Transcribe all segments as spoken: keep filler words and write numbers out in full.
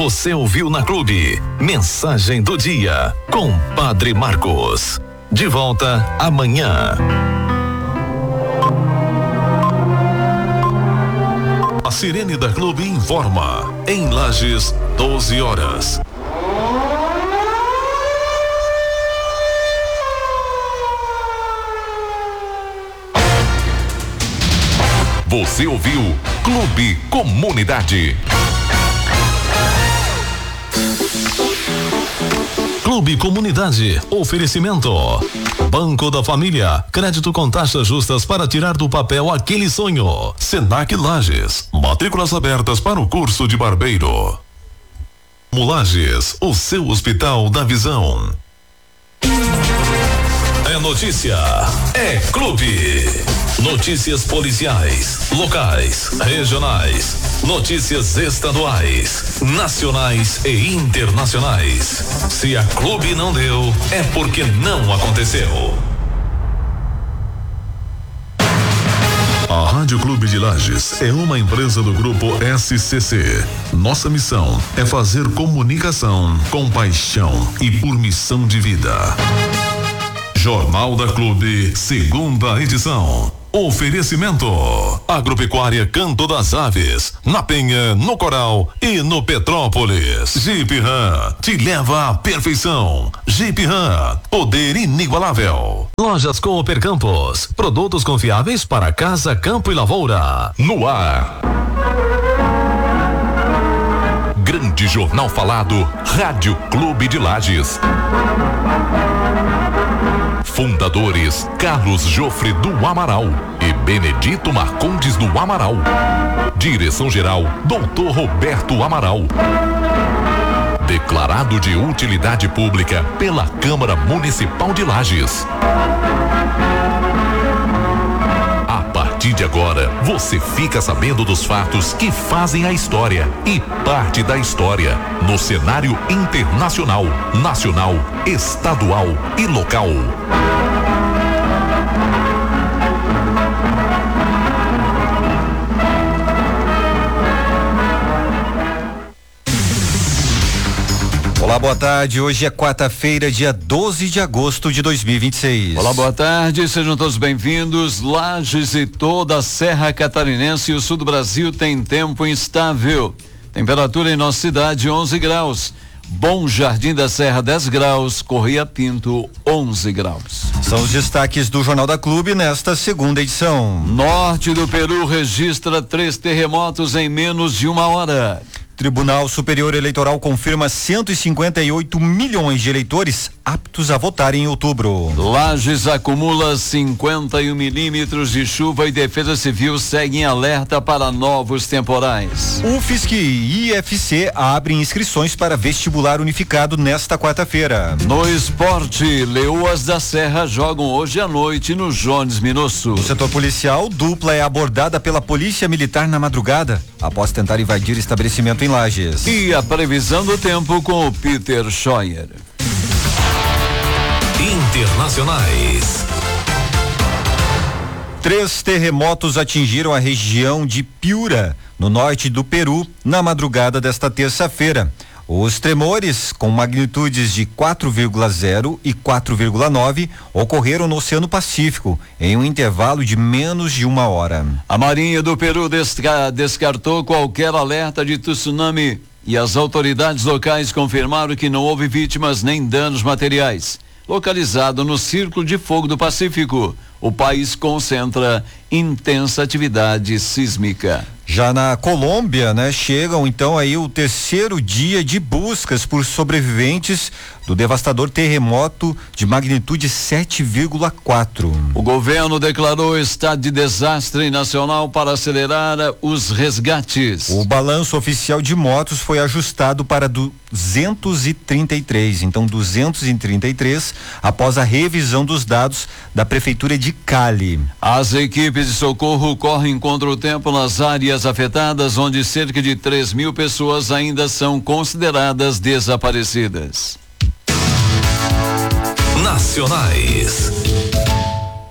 Você ouviu na Clube. Mensagem do dia com Padre Marcos. De volta amanhã. A sirene da Clube informa. Em Lages, doze horas. Você ouviu Clube Comunidade. Clube Comunidade. Oferecimento. Banco da Família. Crédito com taxas justas para tirar do papel aquele sonho. Senac Lages. Matrículas abertas para o curso de barbeiro. Lages, o seu hospital da visão. É notícia. É Clube. Notícias policiais, locais, regionais, notícias estaduais, nacionais e internacionais. Se a Clube não deu, é porque não aconteceu. A Rádio Clube de Lages é uma empresa do grupo S C C. Nossa missão é fazer comunicação com paixão e por missão de vida. Jornal da Clube, segunda edição. Oferecimento. Agropecuária Canto das Aves, na Penha, no Coral e no Petrópolis. Jeep Ram te leva à perfeição. Jeep Ram, poder inigualável. Lojas Cooper Campos, produtos confiáveis para casa, campo e lavoura. No ar. Grande Jornal Falado, Rádio Clube de Lages. Fundadores Carlos Jofre do Amaral e Benedito Marcondes do Amaral. Direção-geral doutor Roberto Amaral. Declarado de utilidade pública pela Câmara Municipal de Lages. A partir de agora, você fica sabendo dos fatos que fazem a história e parte da história no cenário internacional, nacional, estadual e local. Olá, boa tarde. Hoje é quarta-feira, dia doze de agosto de dois mil e vinte e seis. Olá, boa tarde. Sejam todos bem-vindos. Lages e toda a Serra Catarinense e o sul do Brasil tem tempo instável. Temperatura em nossa cidade onze graus. Bom Jardim da Serra dez graus. Correia Pinto onze graus. São os destaques do Jornal da Clube nesta segunda edição. Norte do Peru registra três terremotos em menos de uma hora. Tribunal Superior Eleitoral confirma cento e cinquenta e oito milhões de eleitores aptos a votar em outubro. Lages acumula cinquenta e um milímetros de chuva e Defesa Civil segue em alerta para novos temporais. U F S C e I F C abrem inscrições para vestibular unificado nesta quarta-feira. No esporte, Leoas da Serra jogam hoje à noite no Jones Minosso. No setor policial, dupla é abordada pela Polícia Militar na madrugada, após tentar invadir estabelecimento em Lages. E a previsão do tempo com o Peter Scheuer. Internacionais. Três terremotos atingiram a região de Piura, no norte do Peru, na madrugada desta terça-feira. Os tremores, com magnitudes de quatro vírgula zero e quatro vírgula nove, ocorreram no Oceano Pacífico, em um intervalo de menos de uma hora. A Marinha do Peru desca- descartou qualquer alerta de tsunami e as autoridades locais confirmaram que não houve vítimas nem danos materiais. Localizado no Círculo de Fogo do Pacífico, o país concentra intensa atividade sísmica. Já na Colômbia, né, chegam então aí o terceiro dia de buscas por sobreviventes do devastador terremoto de magnitude sete vírgula quatro. O governo declarou estado de desastre nacional para acelerar os resgates. O balanço oficial de mortos foi ajustado para duzentos e trinta e três, então duzentos e trinta e três, após a revisão dos dados da prefeitura de Cali. As equipes de socorro correm contra o tempo nas áreas afetadas, onde cerca de três mil pessoas ainda são consideradas desaparecidas. Nacionais.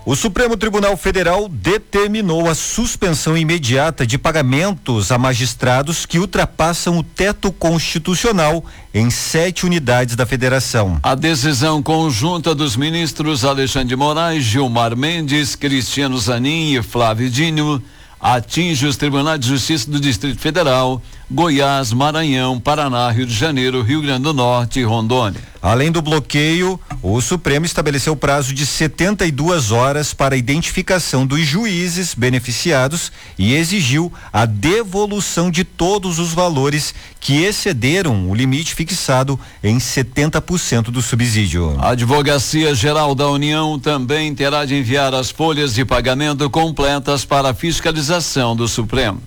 O Supremo Tribunal Federal determinou a suspensão imediata de pagamentos a magistrados que ultrapassam o teto constitucional em sete unidades da federação. A decisão conjunta dos ministros Alexandre de Moraes, Gilmar Mendes, Cristiano Zanin e Flávio Dino atinge os tribunais de justiça do Distrito Federal, Goiás, Maranhão, Paraná, Rio de Janeiro, Rio Grande do Norte e Rondônia. Além do bloqueio, o Supremo estabeleceu prazo de setenta e duas horas para a identificação dos juízes beneficiados e exigiu a devolução de todos os valores que excederam o limite fixado em setenta por cento do subsídio. A Advocacia Geral da União também terá de enviar as folhas de pagamento completas para a fiscalização do Supremo.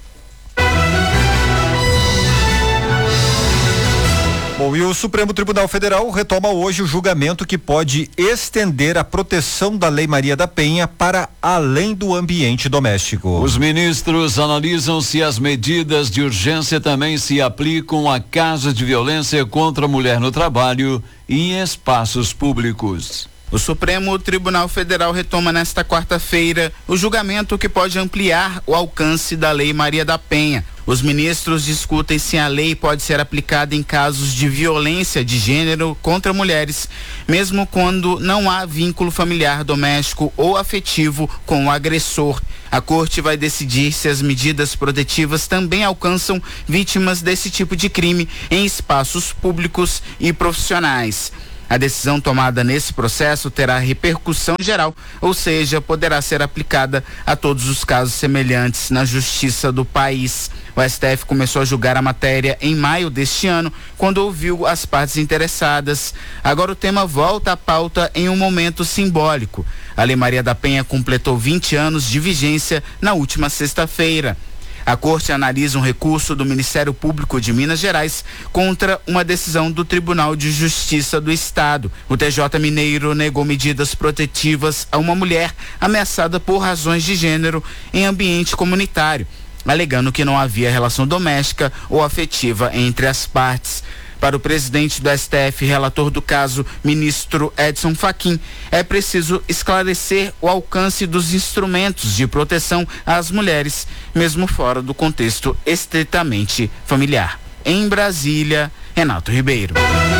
Bom, e o Supremo Tribunal Federal retoma hoje o julgamento que pode estender a proteção da Lei Maria da Penha para além do ambiente doméstico. Os ministros analisam se as medidas de urgência também se aplicam a casos de violência contra a mulher no trabalho e em espaços públicos. O Supremo Tribunal Federal retoma nesta quarta-feira o julgamento que pode ampliar o alcance da Lei Maria da Penha. Os ministros discutem se a lei pode ser aplicada em casos de violência de gênero contra mulheres, mesmo quando não há vínculo familiar, doméstico ou afetivo com o agressor. A Corte vai decidir se as medidas protetivas também alcançam vítimas desse tipo de crime em espaços públicos e profissionais. A decisão tomada nesse processo terá repercussão geral, ou seja, poderá ser aplicada a todos os casos semelhantes na justiça do país. O S T F começou a julgar a matéria em maio deste ano, quando ouviu as partes interessadas. Agora o tema volta à pauta em um momento simbólico. A Lei Maria da Penha completou vinte anos de vigência na última sexta-feira. A Corte analisa um recurso do Ministério Público de Minas Gerais contra uma decisão do Tribunal de Justiça do Estado. O T J mineiro negou medidas protetivas a uma mulher ameaçada por razões de gênero em ambiente comunitário, alegando que não havia relação doméstica ou afetiva entre as partes. Para o presidente do S T F, relator do caso, ministro Edson Fachin, é preciso esclarecer o alcance dos instrumentos de proteção às mulheres, mesmo fora do contexto estritamente familiar. Em Brasília, Renato Ribeiro.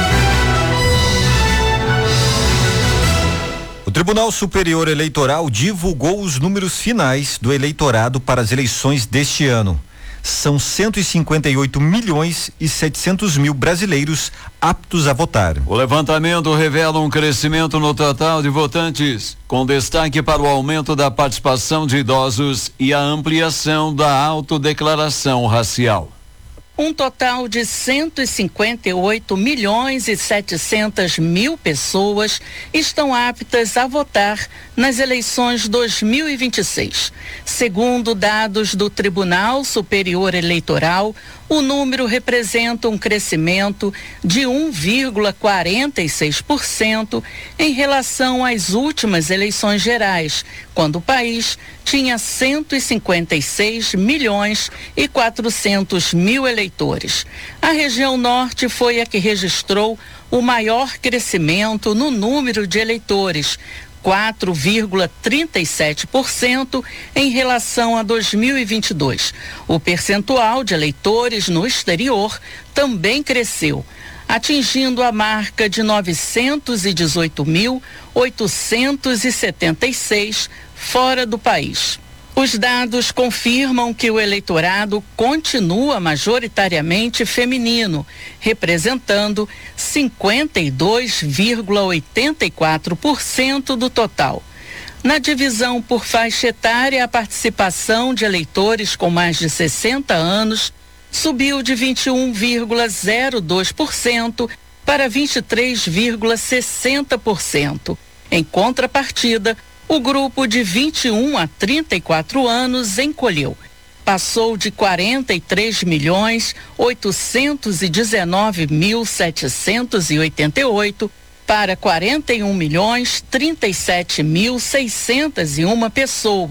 O Tribunal Superior Eleitoral divulgou os números finais do eleitorado para as eleições deste ano. São cento e cinquenta e oito milhões e setecentos mil brasileiros aptos a votar. O levantamento revela um crescimento no total de votantes, com destaque para o aumento da participação de idosos e a ampliação da autodeclaração racial. Um total de cento e cinquenta e oito milhões e setecentas mil pessoas estão aptas a votar nas eleições dois mil e vinte e seis. Segundo dados do Tribunal Superior Eleitoral, o número representa um crescimento de um vírgula quarenta e seis por cento em relação às últimas eleições gerais, quando o país tinha cento e cinquenta e seis milhões e quatrocentos mil eleitores. A região norte foi a que registrou o maior crescimento no número de eleitores, quatro vírgula trinta e sete por cento em relação a dois mil e vinte e dois. O percentual de eleitores no exterior também cresceu, atingindo a marca de novecentos e dezoito mil, oitocentos e setenta e seis fora do país. Os dados confirmam que o eleitorado continua majoritariamente feminino, representando cinquenta e dois vírgula oitenta e quatro por cento do total. Na divisão por faixa etária, a participação de eleitores com mais de sessenta anos subiu de vinte e um vírgula zero dois por cento para vinte e três vírgula sessenta por cento. Em contrapartida, o grupo de vinte e um a trinta e quatro anos encolheu. Passou de quarenta e três milhões oitocentos e dezenove mil setecentos e oitenta e oito para quarenta e um milhões trinta e sete mil seiscentos e uma pessoas,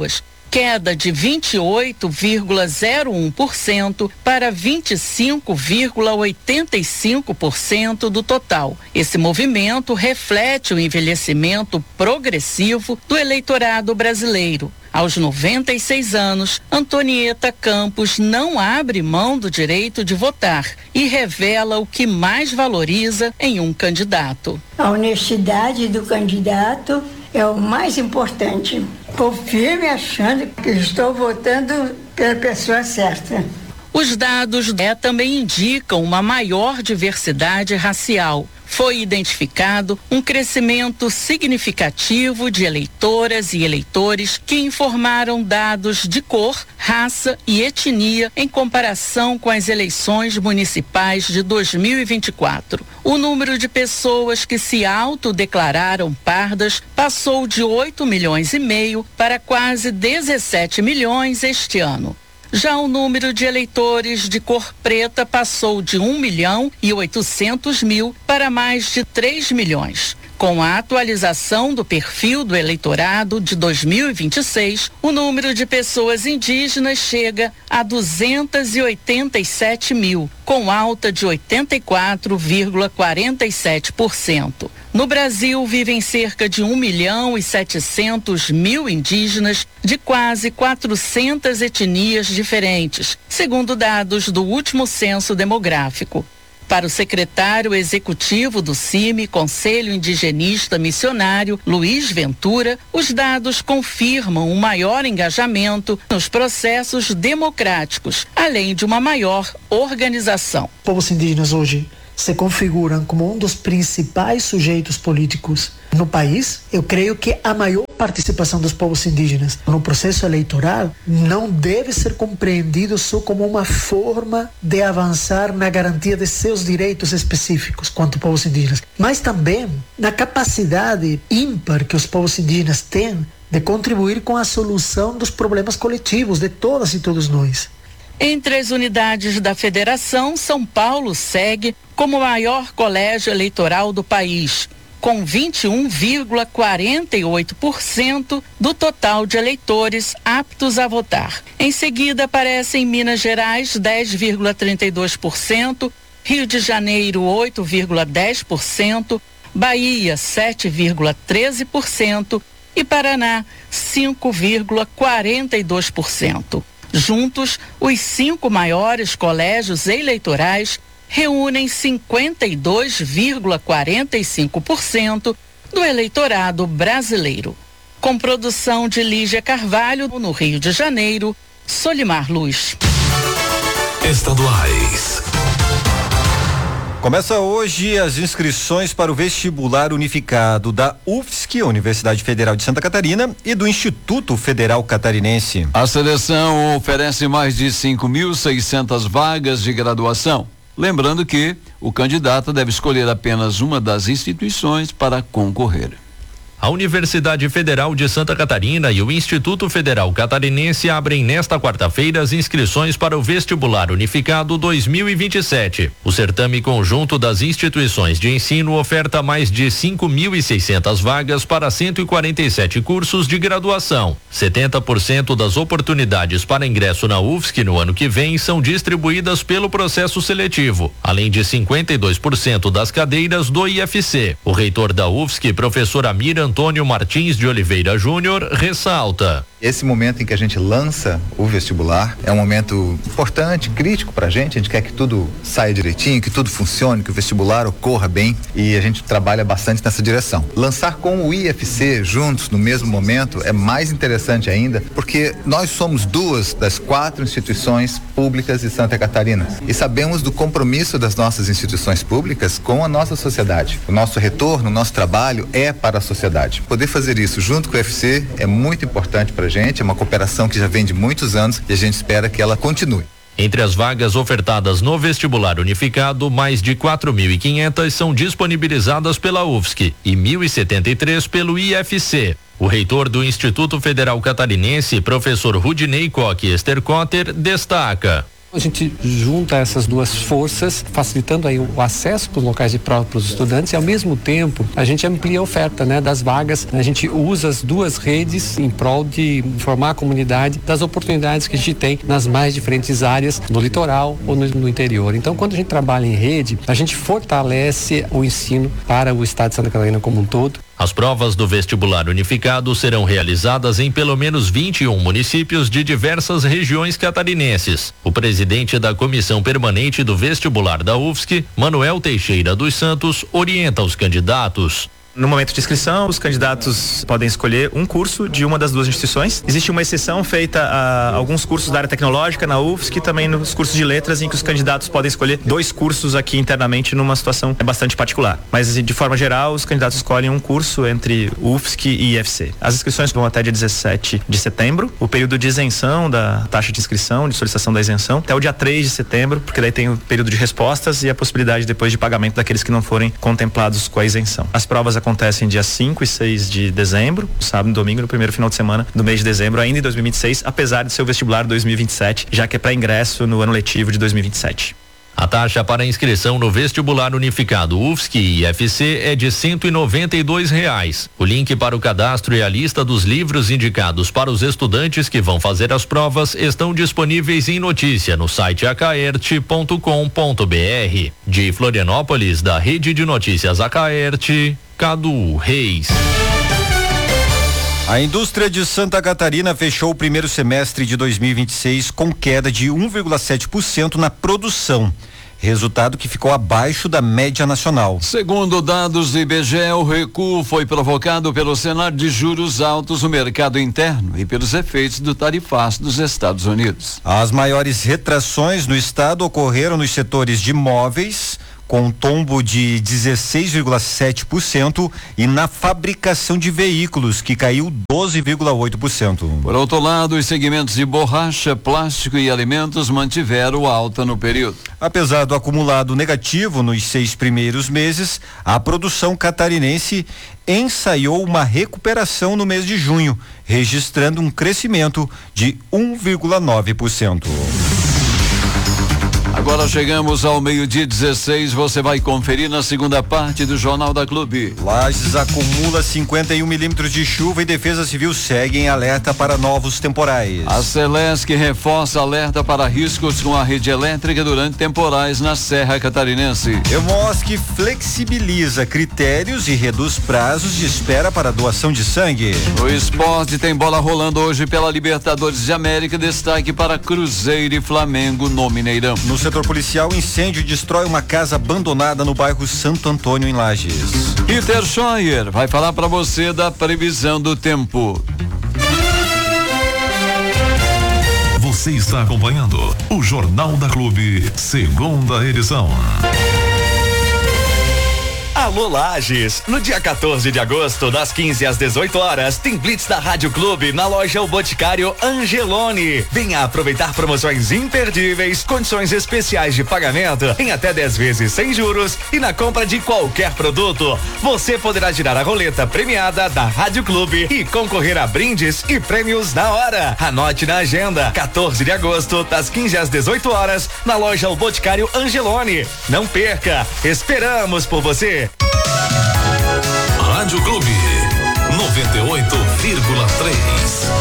queda de vinte e oito vírgula zero um por cento para vinte e cinco vírgula oitenta e cinco por cento do total. Esse movimento reflete o envelhecimento progressivo do eleitorado brasileiro. Aos noventa e seis anos, Antonieta Campos não abre mão do direito de votar e revela o que mais valoriza em um candidato. A honestidade do candidato é o mais importante. Estou firme achando que estou votando pela pessoa certa. Os dados é, também indicam uma maior diversidade racial. Foi identificado um crescimento significativo de eleitoras e eleitores que informaram dados de cor, raça e etnia em comparação com as eleições municipais de dois mil e vinte e quatro. O número de pessoas que se autodeclararam pardas passou de oito milhões e meio para quase dezessete milhões este ano. Já o número de eleitores de cor preta passou de um milhão e oitocentos mil para mais de três milhões. Com a atualização do perfil do eleitorado de dois mil e vinte e seis, o número de pessoas indígenas chega a duzentos e oitenta e sete mil, com alta de oitenta e quatro vírgula quarenta e sete por cento. No Brasil, vivem cerca de um milhão e setecentos mil indígenas de quase quatrocentas etnias diferentes, segundo dados do último censo demográfico. Para o secretário executivo do C I M, Conselho Indigenista Missionário, Luiz Ventura, os dados confirmam um maior engajamento nos processos democráticos, além de uma maior organização. Povos indígenas hoje se configuram como um dos principais sujeitos políticos no país. Eu creio que a maior participação dos povos indígenas no processo eleitoral não deve ser compreendido só como uma forma de avançar na garantia de seus direitos específicos quanto povos indígenas, mas também na capacidade ímpar que os povos indígenas têm de contribuir com a solução dos problemas coletivos de todas e todos nós. Entre as unidades da federação, São Paulo segue como o maior colégio eleitoral do país, com vinte e um vírgula quarenta e oito por cento do total de eleitores aptos a votar. Em seguida aparecem Minas Gerais, dez vírgula trinta e dois por cento, Rio de Janeiro, oito vírgula dez por cento, Bahia, sete vírgula treze por cento e Paraná, cinco vírgula quarenta e dois por cento. Juntos, os cinco maiores colégios eleitorais reúnem cinquenta e dois vírgula quarenta e cinco por cento do eleitorado brasileiro. Com produção de Lígia Carvalho, no Rio de Janeiro, Solimar Luz. Estaduais. Começa hoje as inscrições para o vestibular unificado da U F S C, Universidade Federal de Santa Catarina, e do Instituto Federal Catarinense. A seleção oferece mais de cinco mil e seiscentas vagas de graduação. Lembrando que o candidato deve escolher apenas uma das instituições para concorrer. A Universidade Federal de Santa Catarina e o Instituto Federal Catarinense abrem nesta quarta-feira as inscrições para o Vestibular Unificado dois mil e vinte e sete. O certame conjunto das instituições de ensino oferta mais de cinco mil e seiscentas vagas para cento e quarenta e sete cursos de graduação. setenta por cento das oportunidades para ingresso na U F S C no ano que vem são distribuídas pelo processo seletivo, além de cinquenta e dois por cento das cadeiras do I F C. O reitor da U F S C, professor Amir Antônio Martins de Oliveira Júnior, ressalta: esse momento em que a gente lança o vestibular é um momento importante, crítico pra gente. A gente quer que tudo saia direitinho, que tudo funcione, que o vestibular ocorra bem, e a gente trabalha bastante nessa direção. Lançar com o I F C juntos no mesmo momento é mais interessante ainda, porque nós somos duas das quatro instituições públicas de Santa Catarina e sabemos do compromisso das nossas instituições públicas com a nossa sociedade. O nosso retorno, o nosso trabalho é para a sociedade. Poder fazer isso junto com o I F C é muito importante pra gente, é uma cooperação que já vem de muitos anos e a gente espera que ela continue. Entre as vagas ofertadas no vestibular unificado, mais de quatro mil e quinhentas são disponibilizadas pela U F S C e mil e setenta e três pelo I F C. O reitor do Instituto Federal Catarinense, professor Rudinei Coque Estercotter, destaca: A gente junta essas duas forças, facilitando aí o acesso para os locais de prova para os estudantes e, ao mesmo tempo, a gente amplia a oferta, né, das vagas. A gente usa as duas redes em prol de informar a comunidade das oportunidades que a gente tem nas mais diferentes áreas, no litoral ou no, no interior. Então, quando a gente trabalha em rede, a gente fortalece o ensino para o estado de Santa Catarina como um todo. As provas do vestibular unificado serão realizadas em pelo menos vinte e um municípios de diversas regiões catarinenses. O presidente da Comissão Permanente do Vestibular da U F S C, Manuel Teixeira dos Santos, orienta os candidatos. No momento de inscrição, os candidatos podem escolher um curso de uma das duas instituições. Existe uma exceção feita a alguns cursos da área tecnológica na U F S C e também nos cursos de letras, em que os candidatos podem escolher dois cursos aqui internamente numa situação bastante particular. Mas, de forma geral, os candidatos escolhem um curso entre U F S C e I F C. As inscrições vão até dia dezessete de setembro. O período de isenção da taxa de inscrição, de solicitação da isenção, até o dia três de setembro, porque daí tem o período de respostas e a possibilidade depois de pagamento daqueles que não forem contemplados com a isenção. As provas acontecem dia cinco e seis de dezembro, sábado e domingo, no primeiro final de semana do mês de dezembro, ainda em dois mil e vinte e seis, apesar de ser o vestibular dois mil e vinte e sete, já que é para ingresso no ano letivo de dois mil e vinte e sete. A taxa para inscrição no vestibular unificado U F S C e I F C é de cento e noventa e dois reais. O link para o cadastro e a lista dos livros indicados para os estudantes que vão fazer as provas estão disponíveis em notícia no site acaerte ponto com ponto br. De Florianópolis, da Rede de Notícias Acaerte, Cadu Reis. A indústria de Santa Catarina fechou o primeiro semestre de dois mil e vinte e seis com queda de um vírgula sete por cento na produção. Resultado que ficou abaixo da média nacional. Segundo dados do I B G E, o recuo foi provocado pelo cenário de juros altos no mercado interno e pelos efeitos do tarifaço dos Estados Unidos. As maiores retrações no estado ocorreram nos setores de imóveis, com um tombo de dezesseis vírgula sete por cento, e na fabricação de veículos, que caiu doze vírgula oito por cento. Por outro lado, os segmentos de borracha, plástico e alimentos mantiveram alta no período. Apesar do acumulado negativo nos seis primeiros meses, a produção catarinense ensaiou uma recuperação no mês de junho, registrando um crescimento de um vírgula nove por cento. Agora chegamos ao meio-dia dezesseis, você vai conferir na segunda parte do Jornal da Clube. Lages acumula cinquenta e um milímetros de chuva e Defesa Civil segue em alerta para novos temporais. A Celesc reforça alerta para riscos com a rede elétrica durante temporais na Serra Catarinense. Hemosc flexibiliza critérios e reduz prazos de espera para doação de sangue. O esporte tem bola rolando hoje pela Libertadores de América, destaque para Cruzeiro e Flamengo no Mineirão. No setor policial, incêndio destrói uma casa abandonada no bairro Santo Antônio, em Lages. Peter Scheuer vai falar para você da previsão do tempo. Você está acompanhando o Jornal da Clube, segunda edição. Alô Lages, no dia quatorze de agosto, das quinze às dezoito horas, tem Blitz da Rádio Clube na loja O Boticário Angeloni. Venha aproveitar promoções imperdíveis, condições especiais de pagamento em até dez vezes sem juros e na compra de qualquer produto. Você poderá girar a roleta premiada da Rádio Clube e concorrer a brindes e prêmios na hora. Anote na agenda, quatorze de agosto, das quinze às dezoito horas, na loja O Boticário Angeloni. Não perca, esperamos por você. Rádio Clube noventa e oito vírgula três.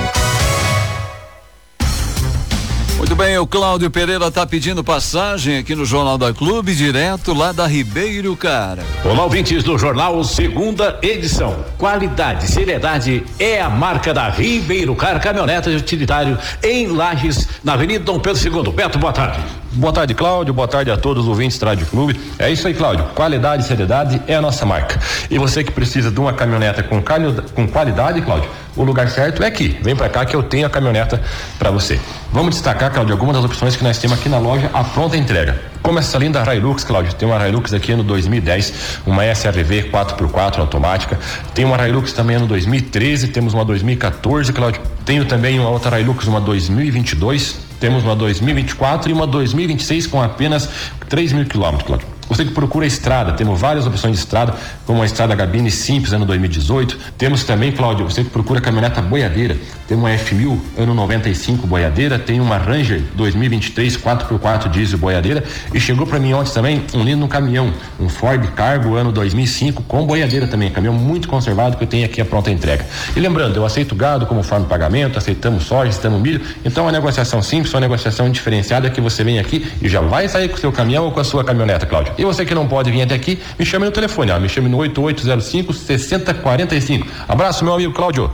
Muito bem, o Cláudio Pereira está pedindo passagem aqui no Jornal da Clube, direto lá da Ribeiro Cara. Olá, ouvintes do Jornal, segunda edição. Qualidade, seriedade é a marca da Ribeiro Car, caminhonete utilitário em Lages, na Avenida Dom Pedro segundo. Beto, boa tarde. Boa tarde, Cláudio. Boa tarde a todos os ouvintes do Rádio Clube. É isso aí, Cláudio. Qualidade e seriedade é a nossa marca. E você que precisa de uma caminhoneta com, calho, com qualidade, Cláudio, o lugar certo é aqui. Vem pra cá que eu tenho a caminhoneta para você. Vamos destacar, Cláudio, algumas das opções que nós temos aqui na loja à pronta entrega. Como essa linda Hilux, Cláudio, tem uma Hilux aqui no dois mil e dez, uma S R V quatro por quatro automática. Tem uma Hilux também no dois mil e treze, temos uma dois mil e quatorze, Cláudio. Tenho também uma outra Hilux, uma dois mil e vinte e dois. Temos uma dois mil e vinte e quatro e uma dois mil e vinte e seis com apenas três mil quilômetros, Cláudio. Você que procura estrada, temos várias opções de estrada, como a estrada Gabine Simples, ano dois mil e dezoito. Temos também, Cláudio, você que procura caminhoneta boiadeira, tem uma F mil, ano noventa e cinco, boiadeira, tem uma Ranger dois mil e vinte e três, quatro por quatro diesel boiadeira, e chegou para mim ontem também um lindo caminhão, um Ford Cargo, ano dois mil e cinco, com boiadeira também, caminhão muito conservado que eu tenho aqui a pronta entrega. E lembrando, eu aceito gado como forma de pagamento, aceitamos soja, aceitamos milho, então é uma negociação simples, uma negociação diferenciada que você vem aqui e já vai sair com o seu caminhão ou com a sua caminhoneta, Cláudio. E você que não pode vir até aqui, me chame no telefone, ó, me chame no oito oito zero cinco, seis zero quatro cinco. Abraço, meu amigo Cláudio.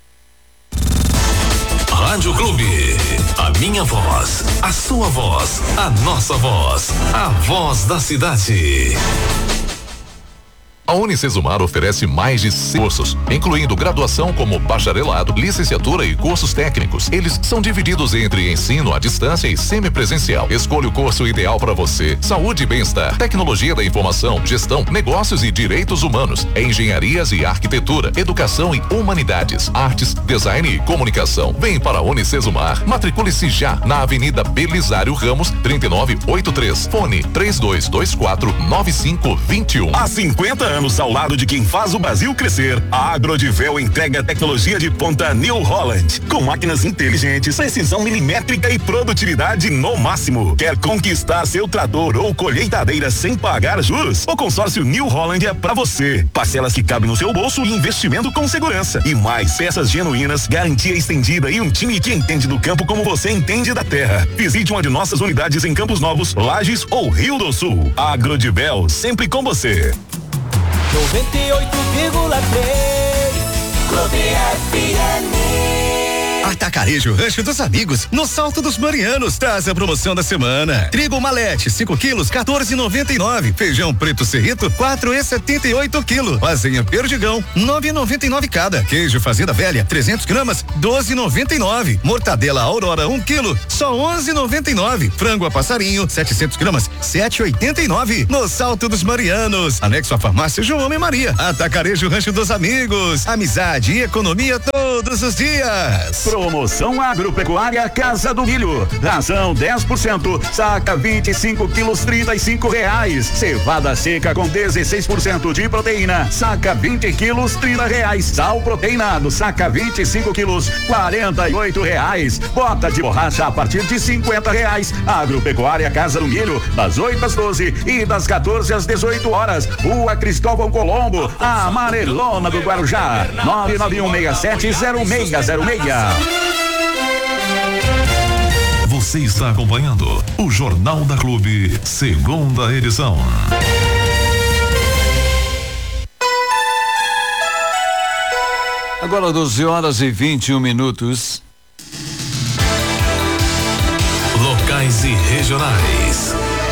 Rádio Clube, a minha voz, a sua voz, a nossa voz, a voz da cidade. A Unicesumar oferece mais de cem cursos, incluindo graduação como bacharelado, licenciatura e cursos técnicos. Eles são divididos entre ensino à distância e semipresencial. Escolha o curso ideal para você. Saúde e bem-estar, tecnologia da informação, gestão, negócios e direitos humanos, engenharias e arquitetura, educação e humanidades, artes, design e comunicação. Vem para a Unicesumar. Matricule-se já na Avenida Belisário Ramos, trinta e nove oitenta e três. Fone três dois dois quatro nove cinco dois um. Há cinquenta anos ao lado de quem faz o Brasil crescer, a Agrodivel entrega tecnologia de ponta New Holland, com máquinas inteligentes, precisão milimétrica e produtividade no máximo. Quer conquistar seu trator ou colheitadeira sem pagar juros? O consórcio New Holland é pra você. Parcelas que cabem no seu bolso e investimento com segurança. E mais peças genuínas, garantia estendida e um time que entende do campo como você entende da terra. Visite uma de nossas unidades em Campos Novos, Lages ou Rio do Sul. Agrodivel, sempre com você. noventa e oito vírgula três Clube F M. Atacarejo Rancho dos Amigos, no Salto dos Marianos, traz a promoção da semana. Trigo Malete, cinco quilos, quatorze e noventa e nove. Feijão preto Cerrito, quatro e setenta e oito quilos. Fazenha Perdigão, nove e noventa e nove cada. Queijo Fazenda Velha, trezentos gramas, doze e noventa e nove. Mortadela Aurora, um quilo, só onze e noventa e nove. Frango a passarinho, setecentos gramas, sete e oitenta e nove. No Salto dos Marianos, anexo à farmácia João e Maria. Atacarejo Rancho dos Amigos, amizade e economia todos os dias. Promoção agropecuária Casa do Milho. Ração dez por cento, saca vinte e cinco quilos, trinta e cinco reais. Cevada seca com dezesseis por cento de proteína, saca vinte quilos, trinta reais. Sal proteinado, saca vinte e cinco quilos, quarenta e oito reais. Bota de borracha a partir de cinquenta reais. Agropecuária Casa do Milho, das oito às doze e das quatorze às dezoito horas. Rua Cristóvão Colombo, a Amarelona do Guarujá. nove nove um seis sete zero seis zero seis. Você está acompanhando o Jornal da Clube, segunda edição. Agora doze horas e vinte e um minutos. Locais e regionais.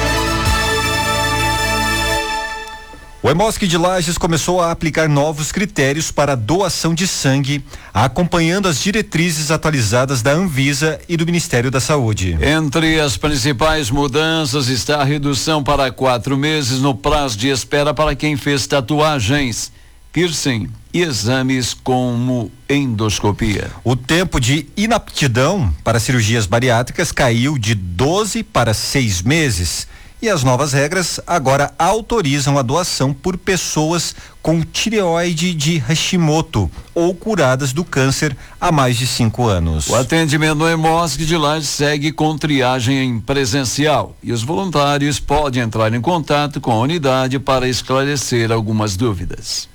O Hemosc de Lages começou a aplicar novos critérios para doação de sangue, acompanhando as diretrizes atualizadas da Anvisa e do Ministério da Saúde. Entre as principais mudanças está a redução para quatro meses no prazo de espera para quem fez tatuagens, piercing e exames como endoscopia. O tempo de inaptidão para cirurgias bariátricas caiu de doze para seis meses. E as novas regras agora autorizam a doação por pessoas com tireoide de Hashimoto ou curadas do câncer há mais de cinco anos. O atendimento no Hemosc de Lages segue com triagem presencial e os voluntários podem entrar em contato com a unidade para esclarecer algumas dúvidas.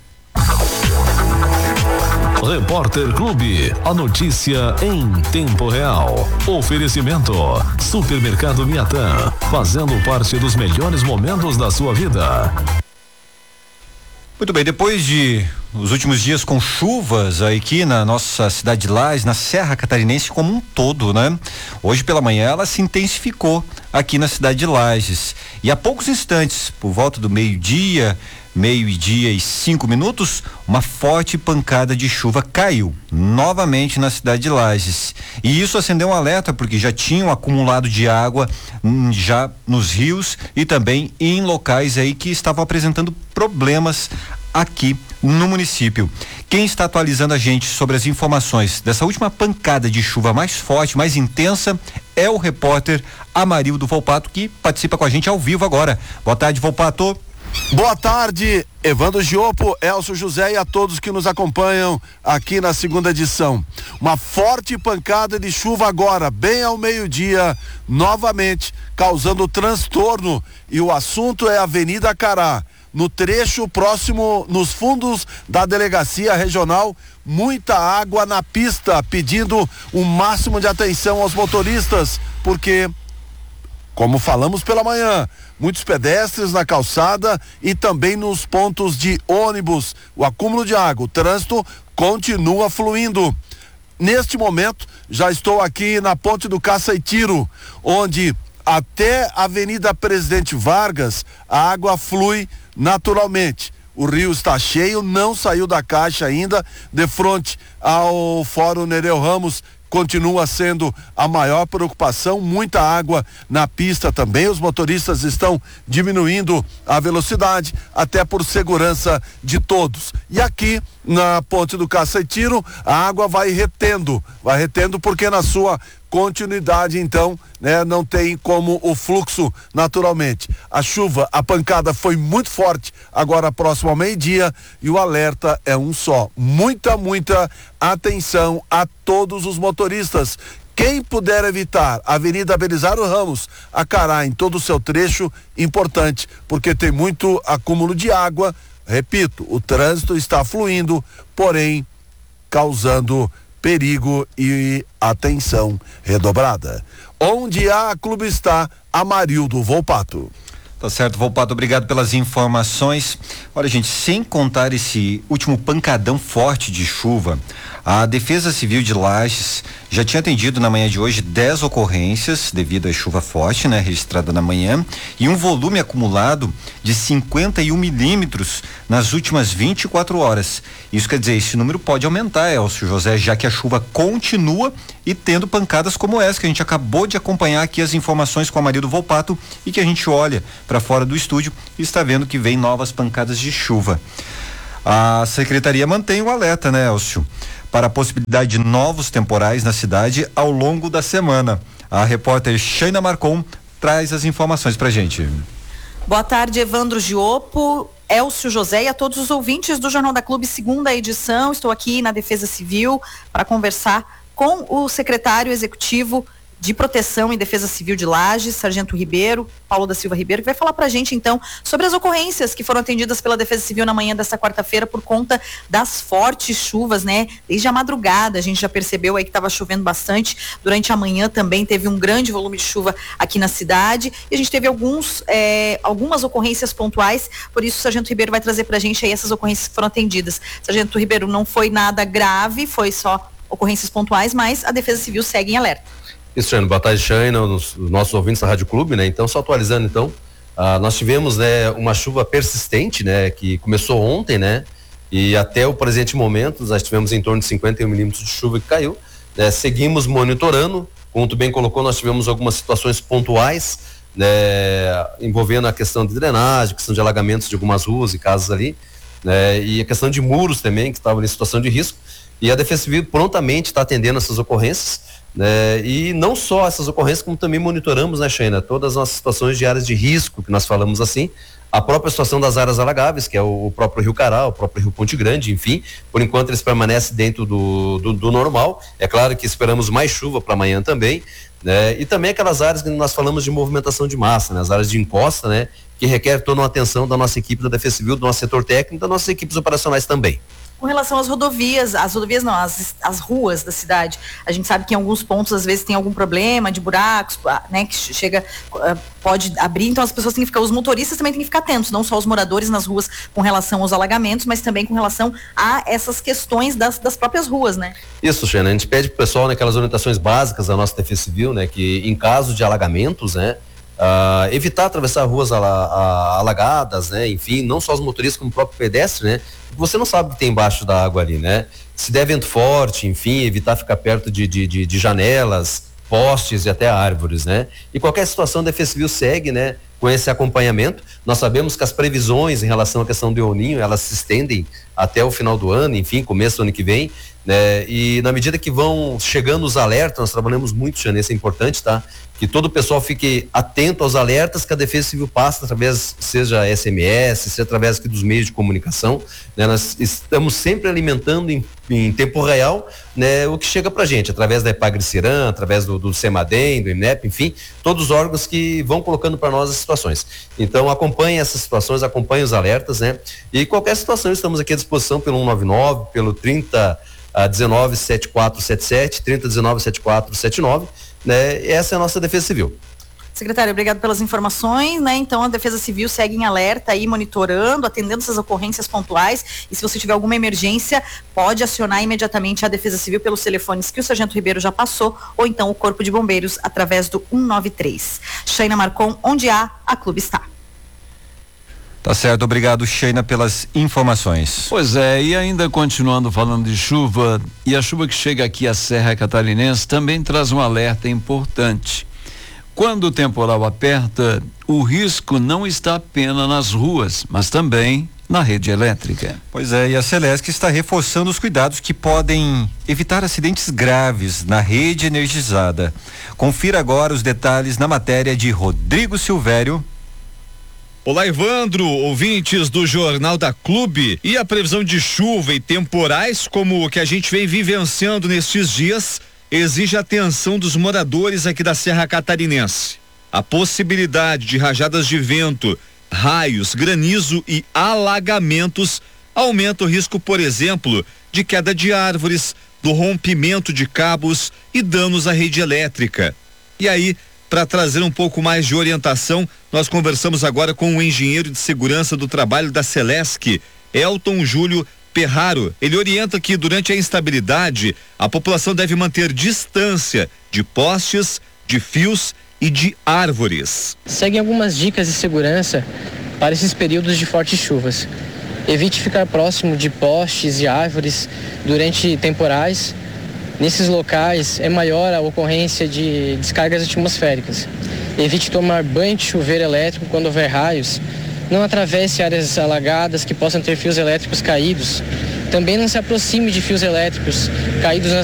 Repórter Clube, a notícia em tempo real. Oferecimento: Supermercado Miatã, fazendo parte dos melhores momentos da sua vida. Muito bem, depois de os últimos dias com chuvas aqui na nossa cidade de Lages, na Serra Catarinense como um todo, né? Hoje pela manhã ela se intensificou aqui na cidade de Lages. E há poucos instantes, por volta do meio-dia, meio-dia e cinco minutos, uma forte pancada de chuva caiu novamente na cidade de Lages. E isso acendeu um alerta porque já tinham acumulado de água hum, já nos rios e também em locais aí que estavam apresentando problemas aqui no município. Quem está atualizando a gente sobre as informações dessa última pancada de chuva mais forte, mais intensa, é o repórter Amarildo Volpato, que participa com a gente ao vivo agora. Boa tarde, Volpato. Boa tarde, Evandro Giopo, Elcio José e a todos que nos acompanham aqui na segunda edição. Uma forte pancada de chuva agora, bem ao meio-dia, novamente, causando transtorno. E o assunto é a Avenida Cará. No trecho próximo, nos fundos da delegacia regional, muita água na pista, pedindo o máximo de atenção aos motoristas, porque, como falamos pela manhã, muitos pedestres na calçada e também nos pontos de ônibus, o acúmulo de água, o trânsito continua fluindo. Neste momento, já estou aqui na Ponte do Caça e Tiro, onde até a Avenida Presidente Vargas, a água flui naturalmente. O rio está cheio, não saiu da caixa ainda, de frente ao Fórum Nereu Ramos, continua sendo a maior preocupação, muita água na pista também, os motoristas estão diminuindo a velocidade, até por segurança de todos. E aqui na Ponte do Caça e Tiro, a água vai retendo, vai retendo porque na sua continuidade, então, né, não tem como o fluxo naturalmente. A chuva, a pancada foi muito forte agora próximo ao meio-dia e o alerta é um só. Muita, muita atenção a todos os motoristas. Quem puder evitar a Avenida Belisário Ramos, a Cará em todo o seu trecho, importante, porque tem muito acúmulo de água. Repito, o trânsito está fluindo, porém causando perigo e atenção redobrada. Onde a clube está, Amarildo Volpato. Tá certo, Volpato, obrigado pelas informações. Olha, gente, sem contar esse último pancadão forte de chuva, a Defesa Civil de Lages já tinha atendido na manhã de hoje dez ocorrências devido à chuva forte, né, registrada na manhã, e um volume acumulado de cinquenta e um milímetros nas últimas vinte e quatro horas. Isso quer dizer, esse número pode aumentar, Elcio José, já que a chuva continua e tendo pancadas como essa que a gente acabou de acompanhar aqui as informações com a Amarildo Volpato e que a gente olha para fora do estúdio e está vendo que vem novas pancadas de chuva. A secretaria mantém o alerta, né, Elcio, para a possibilidade de novos temporais na cidade ao longo da semana. A repórter Shaina Marcon traz as informações pra gente. Boa tarde, Evandro Giopo, Elcio José e a todos os ouvintes do Jornal da Clube, segunda edição. Estou aqui na Defesa Civil para conversar com o secretário executivo de Proteção e Defesa Civil de Lages, Sargento Ribeiro, Paulo da Silva Ribeiro, que vai falar pra gente então sobre as ocorrências que foram atendidas pela Defesa Civil na manhã desta quarta-feira por conta das fortes chuvas, né? Desde a madrugada a gente já percebeu aí que estava chovendo bastante, durante a manhã também teve um grande volume de chuva aqui na cidade e a gente teve alguns, é, algumas ocorrências pontuais, por isso o Sargento Ribeiro vai trazer pra gente aí essas ocorrências que foram atendidas. Sargento Ribeiro, não foi nada grave, foi só ocorrências pontuais, mas a Defesa Civil segue em alerta. Isso, Shaina, boa tarde, Shaina, os nossos ouvintes da Rádio Clube, né? Então, só atualizando, então, ah, nós tivemos, né, uma chuva persistente, né, que começou ontem, né, e até o presente momento nós tivemos em torno de cinquenta e um milímetros de chuva que caiu, né? Seguimos monitorando, como tu bem colocou, nós tivemos algumas situações pontuais, né, envolvendo a questão de drenagem, questão de alagamentos de algumas ruas e casas ali, né, e a questão de muros também, que estavam em situação de risco, e a Defesa Civil prontamente está atendendo essas ocorrências, né? E não só essas ocorrências, como também monitoramos, né, Shaina, todas as situações de áreas de risco, que nós falamos assim, a própria situação das áreas alagáveis, que é o, o próprio Rio Cará, o próprio Rio Ponte Grande, enfim, por enquanto eles permanecem dentro do, do, do normal. É claro que esperamos mais chuva para amanhã também, né? E também aquelas áreas que nós falamos de movimentação de massa, né? As áreas de encosta, né? Que requer toda uma atenção da nossa equipe da Defesa Civil, do nosso setor técnico, das nossas equipes operacionais também. Com relação às rodovias, as rodovias não, as, as ruas da cidade, a gente sabe que em alguns pontos às vezes tem algum problema de buracos, né, que chega, pode abrir, então as pessoas têm que ficar, os motoristas também têm que ficar atentos, não só os moradores nas ruas com relação aos alagamentos, mas também com relação a essas questões das, das próprias ruas, né? Isso, Xana, a gente pede pro pessoal, né, aquelas orientações básicas da nossa Defesa Civil, né, que em caso de alagamentos, né, Uh, evitar atravessar ruas ala, a, alagadas, né? Enfim, não só os motoristas como o próprio pedestre, né? Você não sabe o que tem embaixo da água ali, né? Se der vento forte, enfim, evitar ficar perto de, de, de, de janelas, postes e até árvores, né? E qualquer situação, a Defesa Civil segue, né? com esse acompanhamento. Nós sabemos que as previsões em relação à questão do El Niño, elas se estendem até o final do ano, enfim, começo do ano que vem, né? E na medida que vão chegando os alertas, nós trabalhamos muito, Xane, isso é importante, tá? Que todo o pessoal fique atento aos alertas que a Defesa Civil passa através, seja S M S, seja através aqui dos meios de comunicação, né? Nós estamos sempre alimentando em, em tempo real, né, o que chega pra gente, através da Epagre-Ciran, através do, do CEMADEM, do INEP, enfim, todos os órgãos que vão colocando para nós as situações. Então acompanhe essas situações, acompanhe os alertas, né? E qualquer situação, estamos aqui à disposição pelo um nove nove, pelo trinta dezenove setenta e quatro setenta e sete, trinta dezenove setenta e quatro setenta e nove, né? Essa é a nossa Defesa Civil. Secretário, obrigado pelas informações, né? Então a Defesa Civil segue em alerta aí, monitorando, atendendo essas ocorrências pontuais, e se você tiver alguma emergência, pode acionar imediatamente a Defesa Civil pelos telefones que o Sargento Ribeiro já passou, ou então o Corpo de Bombeiros através do um nove três. Shaina Marcon, onde há, a Clube está. Tá certo, obrigado, Shaina, pelas informações. Pois é, e ainda continuando falando de chuva, e a chuva que chega aqui à Serra Catarinense também traz um alerta importante. Quando o temporal aperta, o risco não está apenas nas ruas, mas também na rede elétrica. Pois é, e a Celesc está reforçando os cuidados que podem evitar acidentes graves na rede energizada. Confira agora os detalhes na matéria de Rodrigo Silvério. Olá, Evandro, ouvintes do Jornal da Clube. E a previsão de chuva e temporais como o que a gente vem vivenciando nestes dias exige a atenção dos moradores aqui da Serra Catarinense. A possibilidade de rajadas de vento, raios, granizo e alagamentos aumenta o risco, por exemplo, de queda de árvores, do rompimento de cabos e danos à rede elétrica. E aí, para trazer um pouco mais de orientação, nós conversamos agora com o engenheiro de segurança do trabalho da Celesc, Elton Júlio Perraro. Ele orienta que durante a instabilidade, a população deve manter distância de postes, de fios e de árvores. Seguem algumas dicas de segurança para esses períodos de fortes chuvas. Evite ficar próximo de postes e árvores durante temporais. Nesses locais é maior a ocorrência de descargas atmosféricas. Evite tomar banho de chuveiro elétrico quando houver raios. Não atravesse áreas alagadas que possam ter fios elétricos caídos. Também não se aproxime de fios elétricos caídos nas